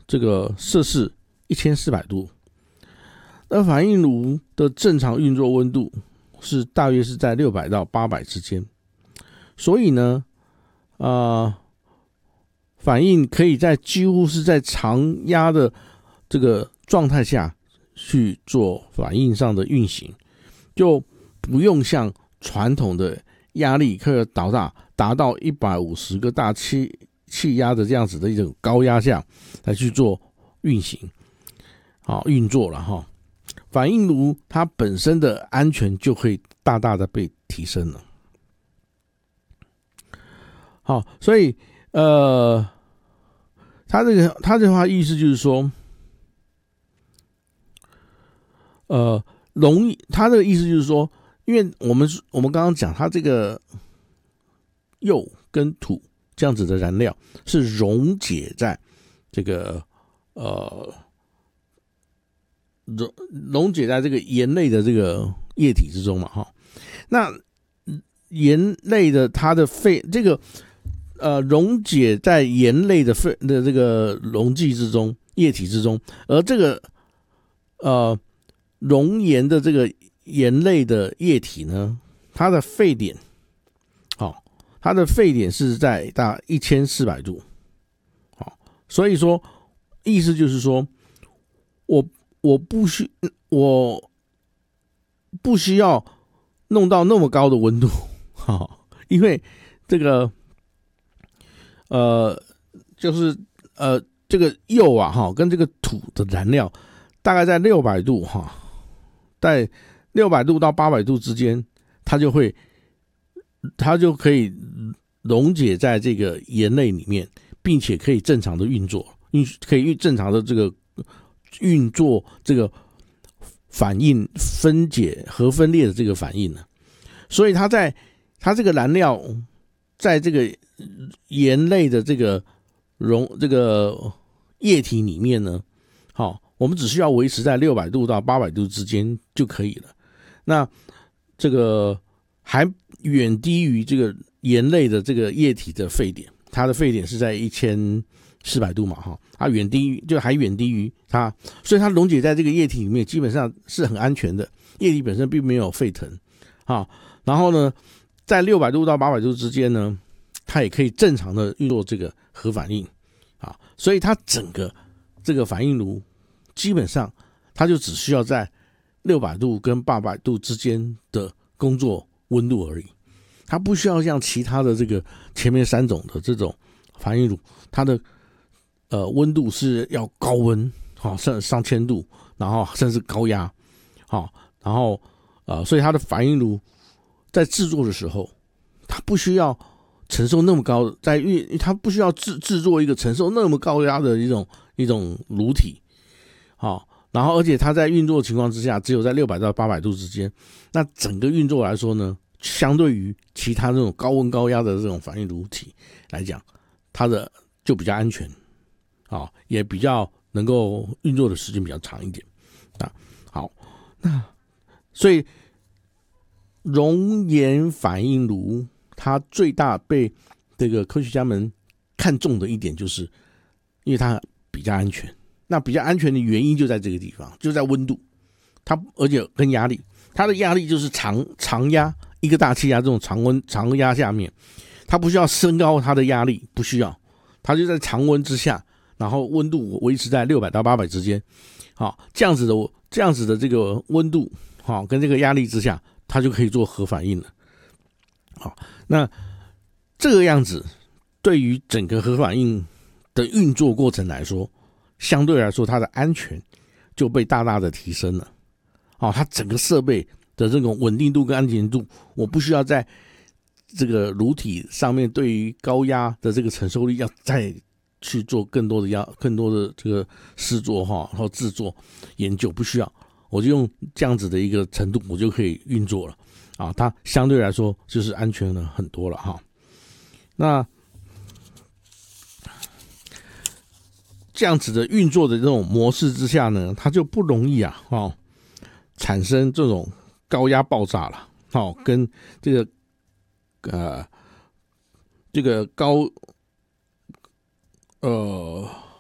这个摄氏1400度，而反应炉的正常运作温度是大约是在600到800之间，所以呢，反应可以在几乎是在常压的这个状态下去做反应上的运行，就不用像传统的压力可以达到150个大气压的这样子的一种高压下来去做运行，运作了哈。反应炉它本身的安全就可以大大的被提升了。好，所以他这话意思就是说，他这个意思就是说，因为我们刚刚讲，它这个铀跟土这样子的燃料是溶解在这个溶解在这个盐类的这个液体之中嘛，哈。那盐类的它的这个溶解在盐类的这个溶剂之中、液体之中，而这个熔盐的这个盐类的液体呢，它的沸点，它的沸点是在大概1400度，所以说意思就是说，我不需要弄到那么高的温度，因为这个就是这个铀啊跟这个土的燃料大概在600度在600度到800度之间，它就可以溶解在这个盐类里面，并且可以正常的运作，可以正常的这个运作这个反应分解核分裂的这个反应呢。所以它这个燃料在这个盐类的这个液体里面呢，我们只需要维持在600度到800度之间就可以了。那这个还远低于这个盐类的这个液体的沸点，它的沸点是在1400度嘛，它还远低于它，所以它溶解在这个液体里面基本上是很安全的，液体本身并没有沸腾，然后呢，在600度到800度之间呢，它也可以正常的运作这个核反应，所以它整个这个反应炉基本上它就只需要在600度跟800度之间的工作温度而已，它不需要像其他的这个前面3种的这种反应炉，它的温度是要高温，上千度，然后甚至高压，然后所以它的反应炉在制作的时候，它不需要承受那么高，它不需要制作一个承受那么高压的一种炉体，然后而且它在运作的情况之下，只有在600到800度之间，那整个运作来说呢，相对于其他这种高温高压的这种反应炉体来讲，它的就比较安全，也比较能够运作的时间比较长一点。好，那所以熔岩反应炉它最大被这个科学家们看重的一点，就是因为它比较安全。那比较安全的原因就在这个地方，就在温度，而且跟压力，它的压力就是常压一个大气压这种常压下面，它不需要升高它的压力，不需要，它就在常温之下，然后温度维持在600到800之间，这样子的这个温度，跟这个压力之下，它就可以做核反应了。那这个样子对于整个核反应的运作过程来说，相对来说它的安全就被大大的提升了。它整个设备的这种稳定度跟安全度，我不需要在这个炉体上面对于高压的这个承受力要再去做更多的这个试作然后制作研究，不需要，我就用这样子的一个程度，我就可以运作了。它相对来说就是安全了很多了那这样子的运作的这种模式之下呢，它就不容易产生这种高压爆炸了，跟这个高